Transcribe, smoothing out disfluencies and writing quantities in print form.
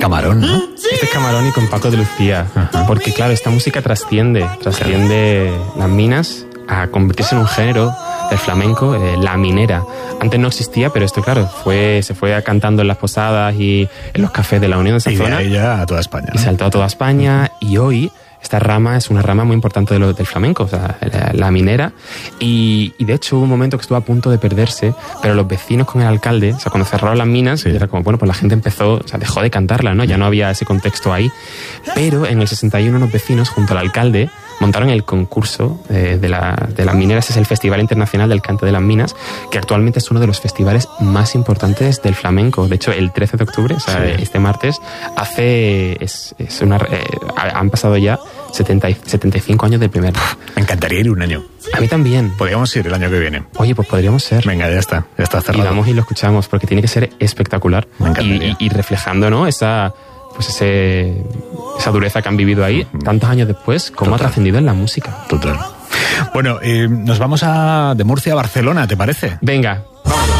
Camarón, ¿no? Este es Camarón y con Paco de Lucía. Ajá. Porque claro, esta música trasciende las minas a convertirse en un género del flamenco, la minera. Antes no existía, pero esto, claro, se fue cantando en las posadas y en los cafés de la Unión de esa zona. Y de ella a toda España, ¿no? Y saltó a toda España, y hoy esta rama es una rama muy importante del flamenco, o sea, la minera. Y de hecho hubo un momento que estuvo a punto de perderse, pero los vecinos con el alcalde, o sea, cuando cerraron las minas, Sí. era como, bueno, pues la gente empezó, o sea, dejó de cantarla, ¿no? Ya no había ese contexto ahí. Pero en el 61 unos vecinos, junto al alcalde, montaron el concurso de las mineras. Es el Festival Internacional del Cante de las Minas, que actualmente es uno de los festivales más importantes del flamenco. De hecho, el 13 de octubre, o sea, Sí. este martes, han pasado ya 75 años del primer. Me encantaría ir un año. A mí también. Podríamos ir el año que viene. Oye, pues podríamos ser. Venga, ya está Y cerrado. vamos y lo escuchamos, porque tiene que ser espectacular. Me encantaría. Y reflejando, ¿no? Esa dureza que han vivido ahí tantos años después, cómo ha Total. trascendido en la música. Total. Bueno, nos vamos de Murcia a Barcelona, ¿te parece? Venga, vámonos.